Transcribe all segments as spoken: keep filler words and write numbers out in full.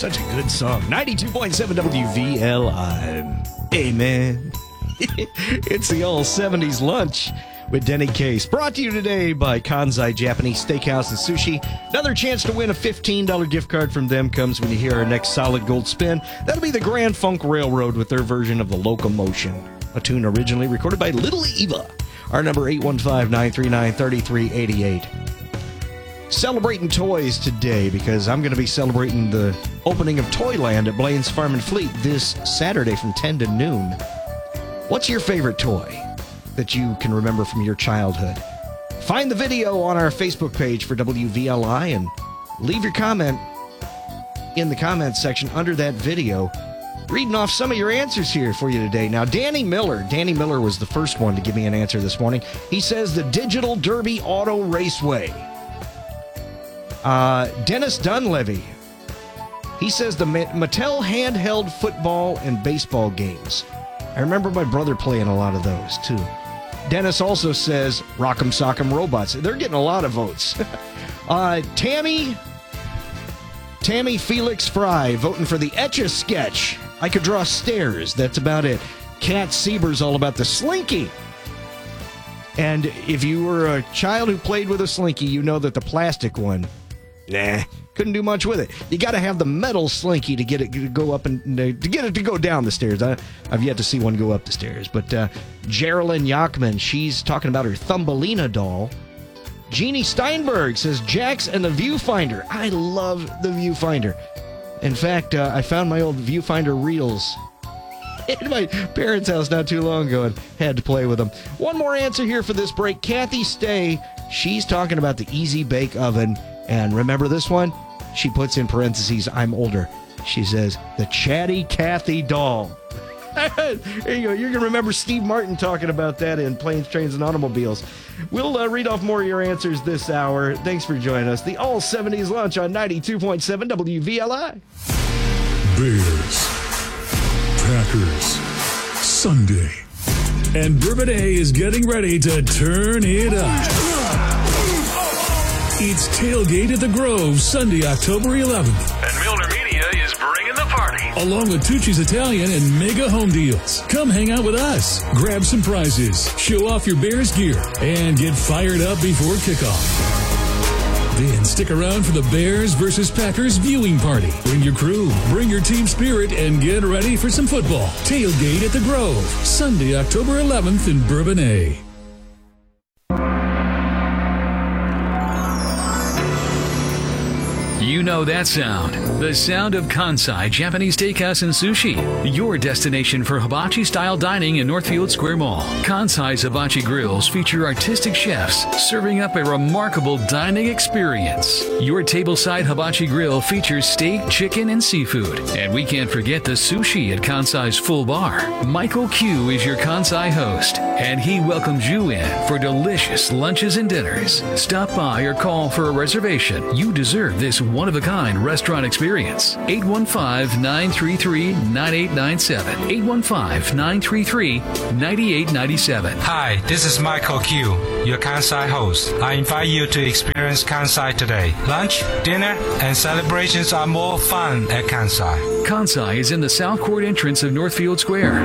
Such a good song. ninety-two point seven W V L I. Amen. It's the old seventies lunch with Denny Case. Brought to you today by Kansai Japanese Steakhouse and Sushi. Another chance to win a fifteen dollars gift card from them comes when you hear our next solid gold spin. That'll be the Grand Funk Railroad with their version of the Locomotion, a tune originally recorded by Little Eva. Our number eight one five, nine three nine, three three eight eight. Celebrating toys today because I'm going to be celebrating the opening of Toyland at Blaine's Farm and Fleet this Saturday from ten to noon. What's your favorite toy that you can remember from your childhood? Find the video on our Facebook page for W V L I and leave your comment in the comments section under that video. Reading off some of your answers here for you today. Now, Danny Miller. Danny Miller was the first one to give me an answer this morning. He says the Digital Derby Auto Raceway. Uh, Dennis Dunleavy. He says the Mattel handheld football and baseball games. I remember my brother playing a lot of those, too. Dennis also says Rock'em Sock'em Robots. They're getting a lot of votes. uh, Tammy... Tammy Felix Fry voting for the Etch-a-Sketch. I could draw stairs. That's about it. Kat Sieber's all about the Slinky. And if you were a child who played with a Slinky, you know that the plastic one, nah, couldn't do much with it. You got to have the metal Slinky to get it to go up and uh, to get it to go down the stairs. I, I've yet to see one go up the stairs. But uh, Geraldine Yachman, she's talking about her Thumbelina doll. Jeannie Steinberg says Jax and the Viewfinder. I love the Viewfinder. In fact, uh, I found my old Viewfinder reels in my parents' house not too long ago and had to play with them. One more answer here for this break. Kathy Stay, she's talking about the Easy Bake Oven. And remember this one? She puts in parentheses, I'm older. She says, the Chatty Cathy doll. There you go. You're going to remember Steve Martin talking about that in Planes, Trains, and Automobiles. We'll uh, read off more of your answers this hour. Thanks for joining us. The All seventies Lunch on ninety-two point seven W V L I. Bears. Packers. Sunday. And Bourbonnais is getting ready to turn it up. It's Tailgate at the Grove, Sunday, October eleventh. And Milner Media is bringing the party. Along with Tucci's Italian and Mega Home Deals. Come hang out with us, grab some prizes, show off your Bears gear, and get fired up before kickoff. Then stick around for the Bears versus Packers viewing party. Bring your crew, bring your team spirit, and get ready for some football. Tailgate at the Grove, Sunday, October eleventh in Bourbonnais. You know that sound. The sound of Kansai Japanese Steakhouse and Sushi. Your destination for hibachi-style dining in Northfield Square Mall. Kansai's Hibachi Grills feature artistic chefs serving up a remarkable dining experience. Your tableside hibachi grill features steak, chicken, and seafood. And we can't forget the sushi at Kansai's full bar. Michael Q is your Kansai host, and he welcomes you in for delicious lunches and dinners. Stop by or call for a reservation. You deserve this one-of-a-kind restaurant experience. eight one five, nine three three, nine eight nine seven. eight one five, nine three three, nine eight nine seven. Hi, this is Michael Q, your Kansai host. I invite you to experience Kansai today. Lunch, dinner, and celebrations are more fun at Kansai. Kansai is in the South Court entrance of Northfield Square.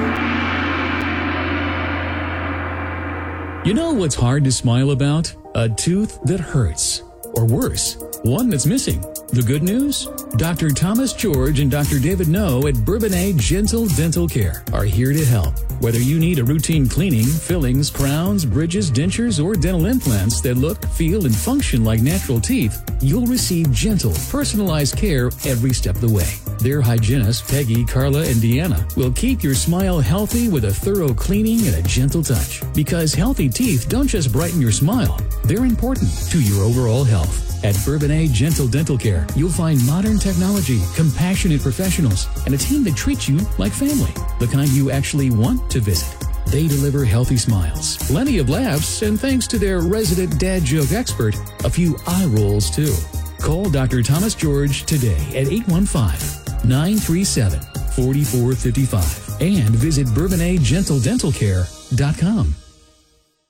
You know what's hard to smile about? A tooth that hurts. Or worse, one that's missing. The good news? Doctor Thomas George and Doctor David No at Bourbonnais Gentle Dental Care are here to help. Whether you need a routine cleaning, fillings, crowns, bridges, dentures, or dental implants that look, feel, and function like natural teeth, you'll receive gentle, personalized care every step of the way. Their hygienists, Peggy, Carla, and Deanna, will keep your smile healthy with a thorough cleaning and a gentle touch. Because healthy teeth don't just brighten your smile, they're important to your overall health. At Bourbonnais Gentle Dental Care, you'll find modern technology, compassionate professionals, and a team that treats you like family, the kind you actually want to visit. They deliver healthy smiles, plenty of laughs, and thanks to their resident dad joke expert, a few eye rolls too. Call Doctor Thomas George today at eight one five, nine three seven, four four five five and visit Bourbonnais Gentle Dental Care dot com.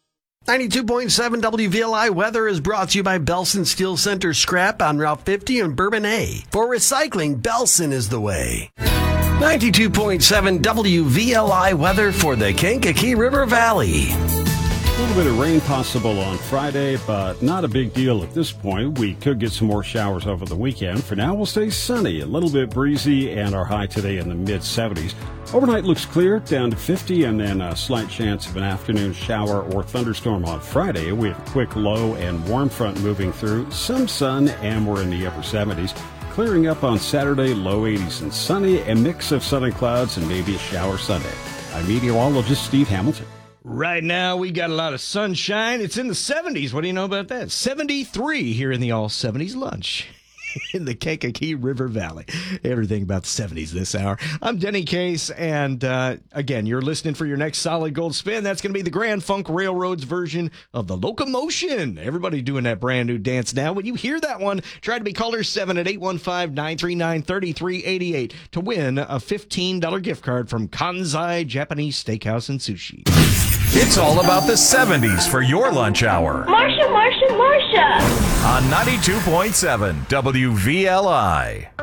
ninety-two point seven W V L I weather is brought to you by Belson Steel Center Scrap on Route fifty in Bourbonnais. For recycling, Belson is the way. ninety-two point seven W V L I weather for the Kankakee River Valley. A little bit of rain possible on Friday, but not a big deal at this point. We could get some more showers over the weekend. For now, we'll stay sunny, a little bit breezy, and our high today in the mid seventies. Overnight looks clear, down to fifty, and then a slight chance of an afternoon shower or thunderstorm on Friday. We have a quick low and warm front moving through, some sun, and we're in the upper seventies. Clearing up on Saturday, low eighties and sunny, a mix of sun and clouds, and maybe a shower Sunday. I'm meteorologist Steve Hamilton. Right now, we got a lot of sunshine. It's in the seventies. What do you know about that? seventy-three here in the all seventies lunch in the Kankakee River Valley. Everything about the seventies this hour. I'm Denny Case, and uh, again, you're listening for your next solid gold spin. That's going to be the Grand Funk Railroad's version of the Locomotion. Everybody doing that brand new dance now. When you hear that one, try to be caller seven at eight one five, nine three nine, three three eight eight to win a fifteen dollars gift card from Kansai Japanese Steakhouse and Sushi. It's all about the seventies for your lunch hour. Marsha, Marsha, Marsha. On ninety-two point seven W V L I.